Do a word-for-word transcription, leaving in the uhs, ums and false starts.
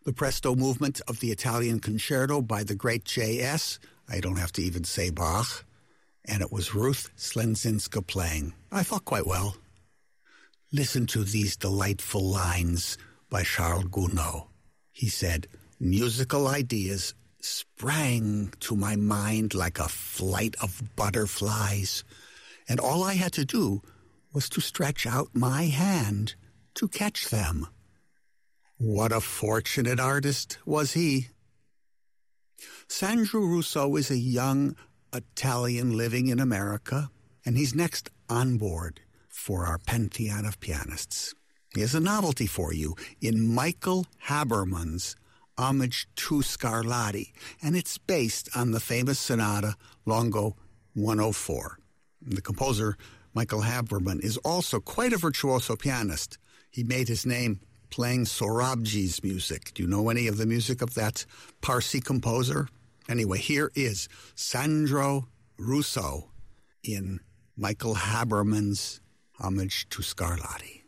the presto movement of the Italian Concerto by the great J S I don't have to even say Bach. And it was Ruth Slenzinska playing. I thought quite well. Listen to these delightful lines by Charles Gounod. He said, musical ideas sprang to my mind like a flight of butterflies, and all I had to do was to stretch out my hand to catch them. What a fortunate artist was he. Sandro Russo is a young Italian living in America, and he's next on board for our Pantheon of Pianists. He has a novelty for you in Michael Haberman's Homage to Scarlatti, and it's based on the famous sonata Longo one oh four. The composer, Michael Haberman, is also quite a virtuoso pianist. He made his name playing Sorabji's music. Do you know any of the music of that Parsi composer? Anyway, here is Sandro Russo in Michael Haberman's Homage to Scarlatti.